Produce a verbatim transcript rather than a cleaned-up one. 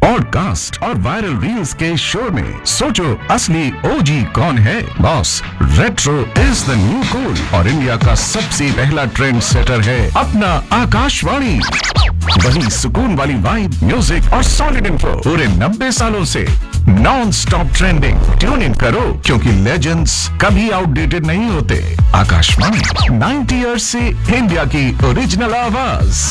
Podcast और viral reels के show में सोचो असली ओजी कौन है। Boss, retro is the new cool और इंडिया का सबसे पहला ट्रेंड सेटर है अपना आकाशवाणी। वही सुकून वाली वाइब, म्यूजिक और सॉलिड इन्फो पूरे नब्बे सालों से non stop trending. Tune in करो क्योंकि लेजेंड्स कभी आउटडेटेड नहीं होते। आकाशवाणी, नाइंटी इयर्स से इंडिया की ओरिजिनल आवाज।